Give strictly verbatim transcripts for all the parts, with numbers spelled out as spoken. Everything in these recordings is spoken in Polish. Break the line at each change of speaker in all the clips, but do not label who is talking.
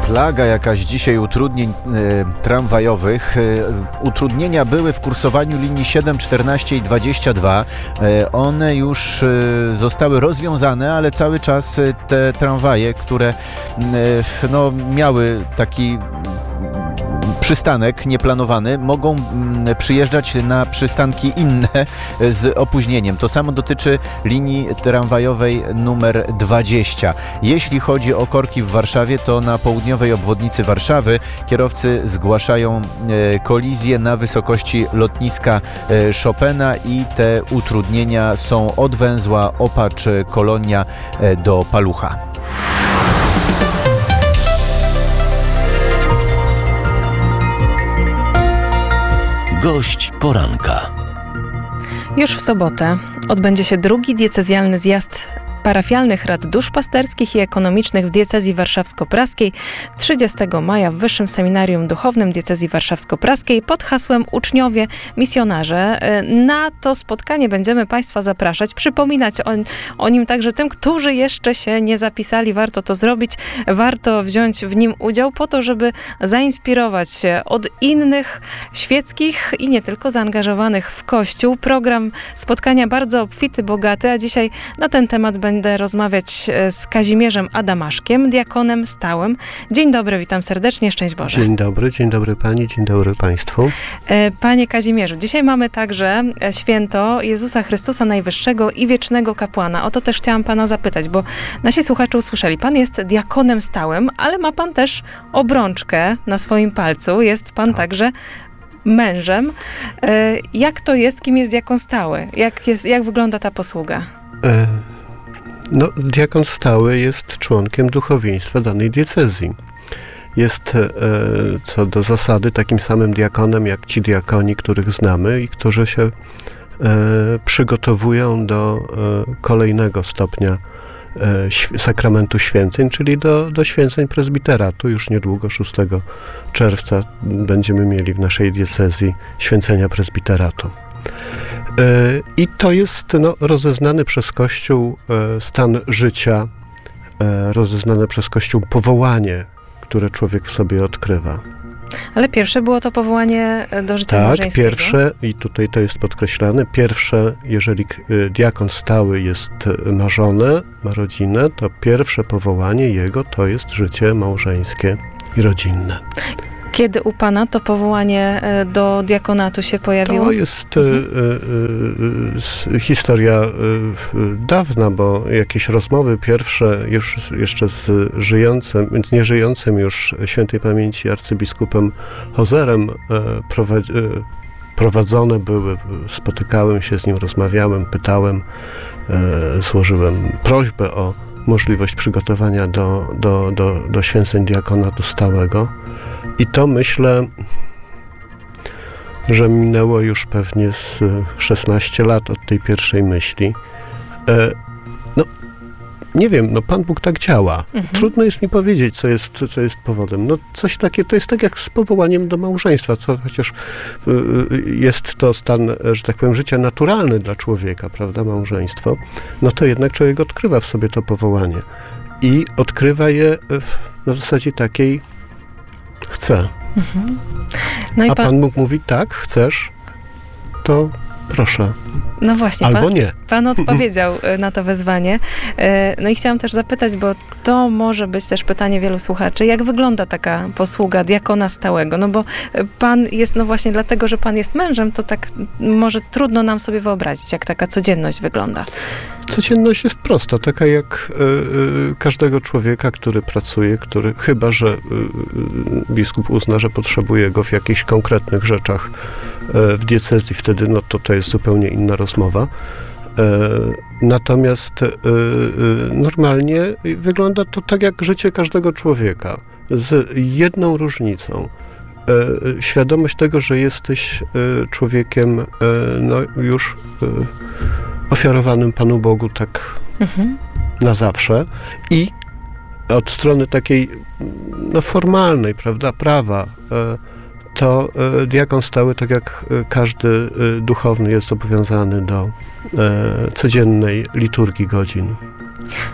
plaga jakaś dzisiaj utrudnień e, tramwajowych. E, utrudnienia były w kursowaniu linii siedem, czternaście i dwadzieścia dwa. E, one już e, zostały rozwiązane, ale cały czas e, te tramwaje, które e, no, miały taki przystanek nieplanowany, mogą mm, przyjeżdżać na przystanki inne z opóźnieniem. To samo dotyczy linii tramwajowej numer dwadzieścia. Jeśli chodzi o korki w Warszawie, to na południowej obwodnicy Warszawy kierowcy zgłaszają e, kolizję na wysokości lotniska e, Chopina i te utrudnienia są od węzła Opacz-Kolonia e, do Palucha.
Gość poranka.
Już w sobotę odbędzie się drugi diecezjalny zjazd parafialnych rad duszpasterskich i ekonomicznych w diecezji warszawsko-praskiej trzydziestego maja w Wyższym Seminarium Duchownym Diecezji Warszawsko-Praskiej pod hasłem Uczniowie Misjonarze. Na to spotkanie będziemy Państwa zapraszać, przypominać o, o nim także tym, którzy jeszcze się nie zapisali. Warto to zrobić, warto wziąć w nim udział po to, żeby zainspirować się od innych świeckich i nie tylko zaangażowanych w Kościół. Program spotkania bardzo obfity, bogaty, a dzisiaj na ten temat będę Będę rozmawiać z Kazimierzem Adamaszkiem, diakonem stałym. Dzień dobry, witam serdecznie, szczęść Boże.
Dzień dobry, dzień dobry Pani, dzień dobry Państwu.
Panie Kazimierzu, dzisiaj mamy także święto Jezusa Chrystusa Najwyższego i Wiecznego Kapłana. O to też chciałam Pana zapytać, bo nasi słuchacze usłyszeli, Pan jest diakonem stałym, ale ma Pan też obrączkę na swoim palcu. Jest Pan tak. także mężem. Jak to jest, kim jest diakon stały? Jak, jest, jak wygląda ta posługa?
E- No, diakon stały jest członkiem duchowieństwa danej diecezji. Jest e, co do zasady takim samym diakonem jak ci diakoni, których znamy i którzy się e, przygotowują do e, kolejnego stopnia e, ś- sakramentu święceń, czyli do, do święceń prezbiteratu. Już niedługo, szóstego czerwca, będziemy mieli w naszej diecezji święcenia prezbiteratu. I to jest no, rozeznany przez Kościół stan życia, rozeznane przez Kościół powołanie, które człowiek w sobie odkrywa.
Ale pierwsze było to powołanie do życia
tak,
małżeńskiego. Tak,
pierwsze, i tutaj to jest podkreślane, pierwsze, jeżeli diakon stały jest ma żonę, ma rodzinę, to pierwsze powołanie jego to jest życie małżeńskie i rodzinne.
Kiedy u Pana to powołanie do diakonatu się pojawiło?
To jest mhm. y, y, y, historia y, dawna, bo jakieś rozmowy pierwsze już jeszcze z żyjącym, więc nieżyjącym już świętej pamięci arcybiskupem Hozerem y, prowadzi, y, prowadzone były. Spotykałem się z nim, rozmawiałem, pytałem, y, złożyłem prośbę o możliwość przygotowania do, do, do, do święceń diakonatu stałego. I to myślę, że minęło już pewnie z szesnaście lat od tej pierwszej myśli. E, no, nie wiem, no Pan Bóg tak działa. Mhm. Trudno jest mi powiedzieć, co jest, co jest powodem. No coś takie, to jest tak jak z powołaniem do małżeństwa, co chociaż y, jest to stan, że tak powiem, życia naturalny dla człowieka, prawda, małżeństwo, no to jednak człowiek odkrywa w sobie to powołanie. I odkrywa je w, na zasadzie takiej chcę. Mhm. No i A pan... Pan Bóg mówi, tak, chcesz, to proszę.
No właśnie.
Albo
pan,
nie.
Pan odpowiedział na to wezwanie. No i chciałam też zapytać, bo to może być też pytanie wielu słuchaczy, jak wygląda taka posługa diakona stałego? No bo Pan jest, no właśnie dlatego, że Pan jest mężem, to tak może trudno nam sobie wyobrazić, jak taka codzienność wygląda.
Codzienność jest prosta, taka jak y, y, każdego człowieka, który pracuje, który chyba, że y, y, biskup uzna, że potrzebuje go w jakichś konkretnych rzeczach y, w diecezji, wtedy no to to jest zupełnie inna rozmowa. Y, natomiast y, y, normalnie wygląda to tak jak życie każdego człowieka, z jedną różnicą. Y, świadomość tego, że jesteś y, człowiekiem y, no już y, ofiarowanym Panu Bogu tak mhm. na zawsze i od strony takiej no, formalnej, prawda, prawa, to diakon stały, tak jak każdy duchowny, jest zobowiązany do codziennej liturgii godzin.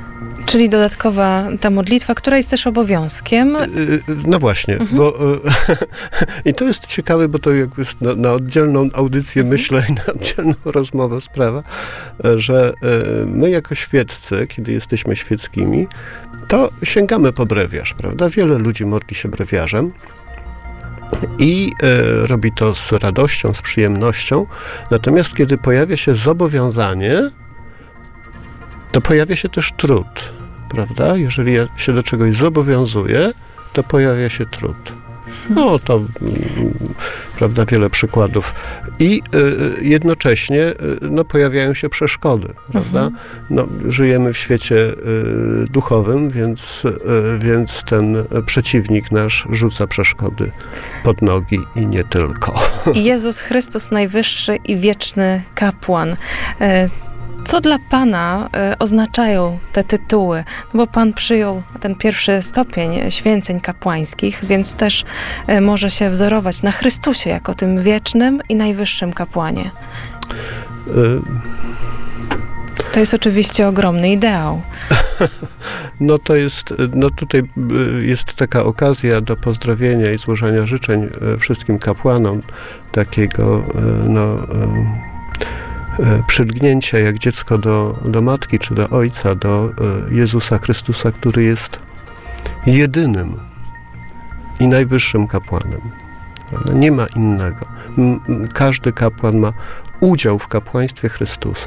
Czyli dodatkowa ta modlitwa, która jest też obowiązkiem.
No właśnie, mhm. bo i to jest ciekawe, bo to jakby jest na, na oddzielną audycję, mhm. myślę, i na oddzielną rozmowę sprawa, że my jako świeccy, kiedy jesteśmy świeckimi, to sięgamy po brewiarz, prawda? Wiele ludzi modli się brewiarzem i e, robi to z radością, z przyjemnością. Natomiast kiedy pojawia się zobowiązanie, to pojawia się też trud, prawda? Jeżeli ja się do czegoś zobowiązuję, to pojawia się trud. No to, prawda, wiele przykładów. I y, jednocześnie y, no, pojawiają się przeszkody, prawda? Mhm. No, żyjemy w świecie y, duchowym, więc, y, więc ten przeciwnik nasz rzuca przeszkody pod nogi i nie tylko.
Jezus Chrystus, najwyższy i wieczny kapłan. Y- Co dla Pana y, oznaczają te tytuły? No bo Pan przyjął ten pierwszy stopień święceń kapłańskich, więc też y, może się wzorować na Chrystusie jako tym wiecznym i najwyższym kapłanie. Y- to jest oczywiście ogromny ideał.
No to jest, no tutaj jest taka okazja do pozdrowienia i złożenia życzeń wszystkim kapłanom takiego, no... przylgnięcia jak dziecko do, do matki czy do ojca, do Jezusa Chrystusa, który jest jedynym i najwyższym kapłanem. Prawda? Nie ma innego. Każdy kapłan ma udział w kapłaństwie Chrystusa.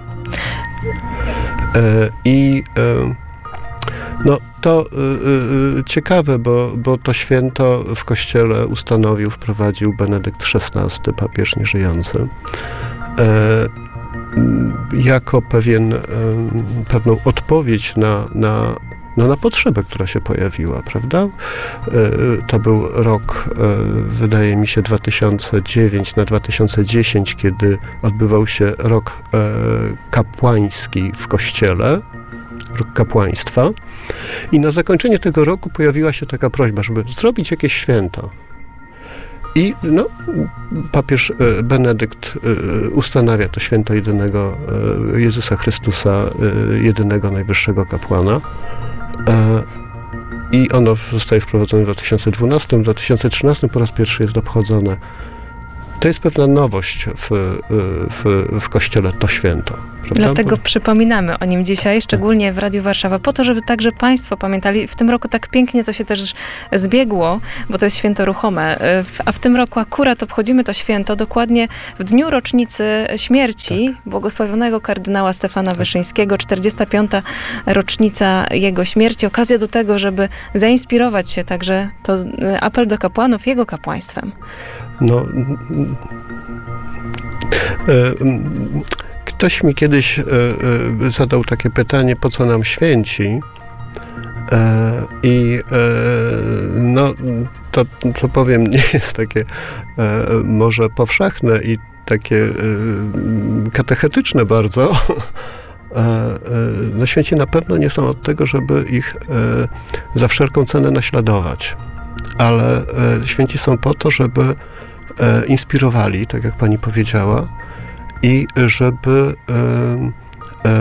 I no to ciekawe, bo, bo to święto w Kościele ustanowił, wprowadził Benedykt szesnasty, papież nieżyjący. Jako pewien, pewną odpowiedź na, na, no na potrzebę, która się pojawiła, prawda? To był rok, wydaje mi się, dwa tysiące dziewiąty na dwa tysiące dziesiąty, kiedy odbywał się rok kapłański w Kościele, rok kapłaństwa. I na zakończenie tego roku pojawiła się taka prośba, żeby zrobić jakieś święto. I no, papież Benedykt ustanawia to święto jedynego Jezusa Chrystusa, jedynego najwyższego kapłana. I ono zostaje wprowadzone w dwa tysiące dwunastym, w dwa tysiące trzynastym po raz pierwszy jest obchodzone. To jest pewna nowość w, w, w Kościele, to święto. Prawda?
Dlatego przypominamy o nim dzisiaj, szczególnie w Radiu Warszawa, po to, żeby także Państwo pamiętali. W tym roku tak pięknie to się też zbiegło, bo to jest święto ruchome, a w tym roku akurat obchodzimy to święto dokładnie w dniu rocznicy śmierci tak. błogosławionego kardynała Stefana tak. Wyszyńskiego, czterdziesta piąta rocznica jego śmierci. Okazja do tego, żeby zainspirować się także, to apel do kapłanów jego kapłaństwem.
No... Y- Ktoś mi kiedyś y, y, zadał takie pytanie, po co nam święci? Y, I y, no, to, co powiem, nie jest takie y, może powszechne i takie y, katechetyczne bardzo. y, y, no, święci na pewno nie są od tego, żeby ich y, za wszelką cenę naśladować. Ale y, święci są po to, żeby y, inspirowali, tak jak pani powiedziała, i żeby e, e,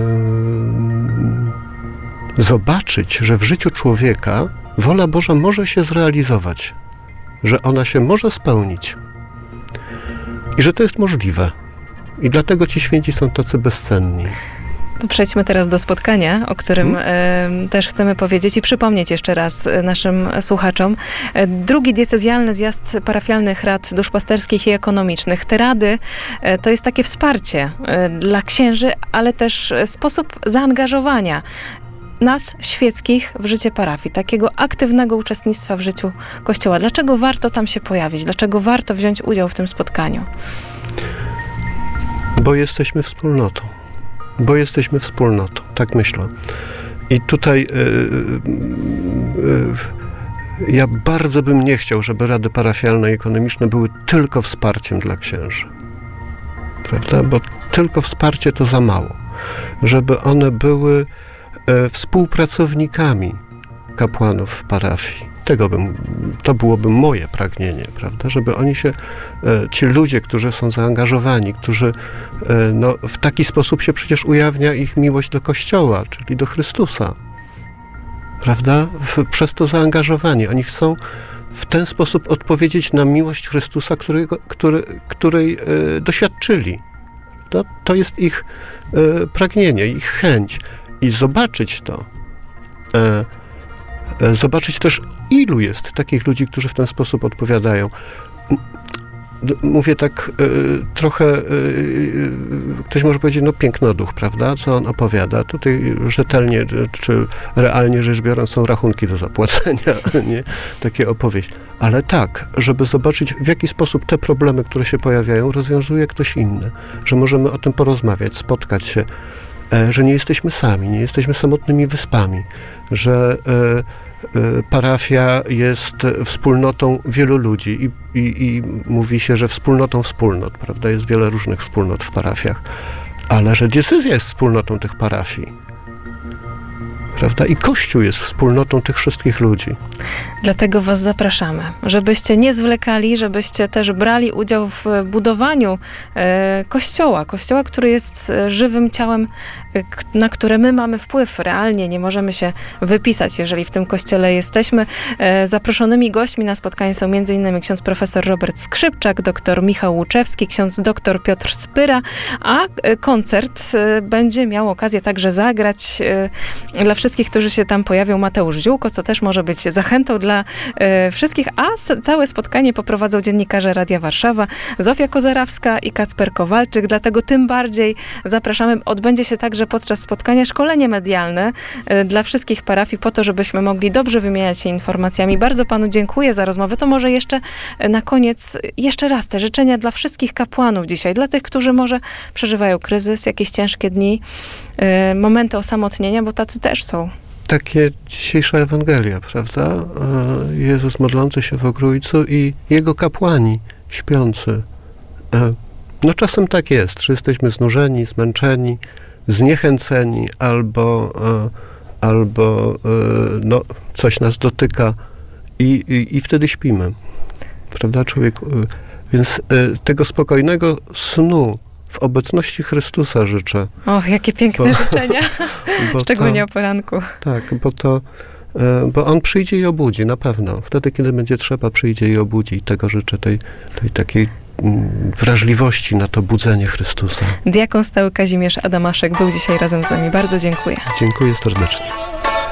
zobaczyć, że w życiu człowieka wola Boża może się zrealizować, że ona się może spełnić i że to jest możliwe. I dlatego ci święci są tacy bezcenni.
Przejdźmy teraz do spotkania, o którym hmm. y, też chcemy powiedzieć i przypomnieć jeszcze raz naszym słuchaczom. Drugi diecezjalny zjazd parafialnych rad duszpasterskich i ekonomicznych. Te rady y, to jest takie wsparcie y, dla księży, ale też sposób zaangażowania nas, świeckich, w życie parafii, takiego aktywnego uczestnictwa w życiu Kościoła. Dlaczego warto tam się pojawić? Dlaczego warto wziąć udział w tym spotkaniu?
Bo jesteśmy wspólnotą. Bo jesteśmy wspólnotą, tak myślę. I tutaj yy, yy, ja bardzo bym nie chciał, żeby rady parafialne i ekonomiczne były tylko wsparciem dla księży. Prawda? Bo tylko wsparcie to za mało. Żeby one były yy, współpracownikami kapłanów w parafii. Tego bym, to byłoby moje pragnienie, prawda, żeby oni się, ci ludzie, którzy są zaangażowani, którzy, no, w taki sposób się przecież ujawnia ich miłość do Kościoła, czyli do Chrystusa, prawda, w, przez to zaangażowanie. Oni chcą w ten sposób odpowiedzieć na miłość Chrystusa, którego, który, której e, doświadczyli. To, to jest ich e, pragnienie, ich chęć. I zobaczyć to, e, e, zobaczyć też, ilu jest takich ludzi, którzy w ten sposób odpowiadają. Mówię tak e, trochę, e, ktoś może powiedzieć, no pięknoduch, prawda, co on opowiada. Tutaj rzetelnie, czy realnie rzecz biorąc, są rachunki do zapłacenia, nie? Takie opowieść. Ale tak, żeby zobaczyć, w jaki sposób te problemy, które się pojawiają, rozwiązuje ktoś inny. Że możemy o tym porozmawiać, spotkać się, e, że nie jesteśmy sami, nie jesteśmy samotnymi wyspami, że e, parafia jest wspólnotą wielu ludzi i, i, i mówi się, że wspólnotą wspólnot, prawda? Jest wiele różnych wspólnot w parafiach, ale że diecezja jest wspólnotą tych parafii, prawda? I Kościół jest wspólnotą tych wszystkich ludzi.
Dlatego was zapraszamy, żebyście nie zwlekali, żebyście też brali udział w budowaniu e, Kościoła. Kościoła, który jest żywym ciałem, e, na które my mamy wpływ realnie. Nie możemy się wypisać, jeżeli w tym Kościele jesteśmy. E, zaproszonymi gośćmi na spotkanie są między innymi ksiądz profesor Robert Skrzypczak, doktor Michał Łuczewski, ksiądz doktor Piotr Spyra, a e, koncert e, będzie miał okazję także zagrać e, dla wszystkich, którzy się tam pojawią, Mateusz Ziółko, co też może być zachętą dla e, wszystkich, a s- całe spotkanie poprowadzą dziennikarze Radia Warszawa, Zofia Kozerawska i Kacper Kowalczyk, dlatego tym bardziej zapraszamy. Odbędzie się także podczas spotkania szkolenie medialne e, dla wszystkich parafii, po to, żebyśmy mogli dobrze wymieniać się informacjami. Bardzo panu dziękuję za rozmowę. To może jeszcze e, na koniec, jeszcze raz te życzenia dla wszystkich kapłanów dzisiaj, dla tych, którzy może przeżywają kryzys, jakieś ciężkie dni, e, momenty osamotnienia, bo tacy też są.
Takie dzisiejsza Ewangelia, prawda? Jezus modlący się w Ogrójcu i Jego kapłani śpiący. No czasem tak jest, że jesteśmy znużeni, zmęczeni, zniechęceni, albo, albo no, coś nas dotyka i, i, i wtedy śpimy. Prawda, człowiek? Więc tego spokojnego snu w obecności Chrystusa życzę.
Och, jakie piękne bo, życzenia. Bo szczególnie to, o poranku.
Tak, bo to, bo On przyjdzie i obudzi, na pewno. Wtedy, kiedy będzie trzeba, przyjdzie i obudzi. I tego życzę, tej, tej takiej wrażliwości na to budzenie Chrystusa.
Diakon stały Kazimierz Adamaszek był dzisiaj razem z nami. Bardzo dziękuję.
Dziękuję serdecznie.